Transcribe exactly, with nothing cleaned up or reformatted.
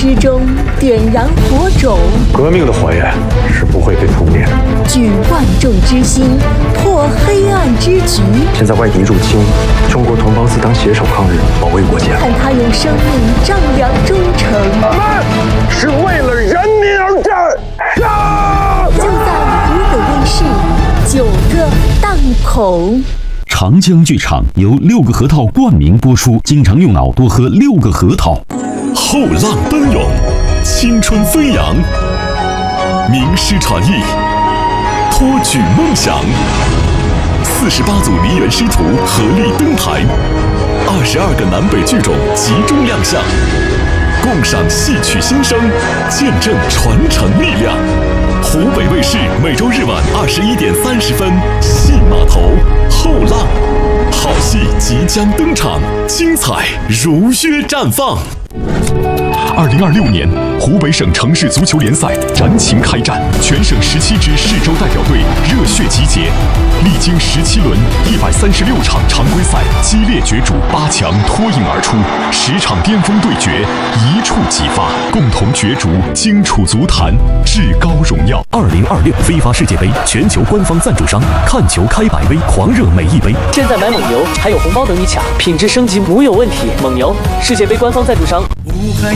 之中点燃火种， 革命的火焰是不会被扑灭的。 聚万众之心，破黑暗之局。 现在外敌入侵，中国同胞自当携手抗日，保卫国家。 看他用生命丈量忠诚。 我们是为了人民而战。杀！ 就在湖北卫视九个档口。 长江剧场由六个核桃冠名播出，经常用脑多喝六个核桃。 后浪奔涌，青春飞扬，名师传艺，托举梦想。四十八组梨园师徒合力登台，二十二个南北剧种集中亮相，共赏戏曲新生，见证传承力量。湖北卫视每周日晚二十一点三十分，戏码头后浪，好戏即将登场，精彩如约绽放。二零二六年湖北省城市足球联赛燃情开战，全省十七支市州代表队热血集结，历经十七轮一百三十六场常规赛激烈角逐，八强脱颖而出，十场巅峰对决一触即发，共同角逐荆楚足坛至高荣耀。 二零二六非法世界杯全球官方赞助商，看球开百威，狂热每一杯。 现在买蒙牛还有红包等你抢，品质升级没有问题。蒙牛世界杯官方赞助商。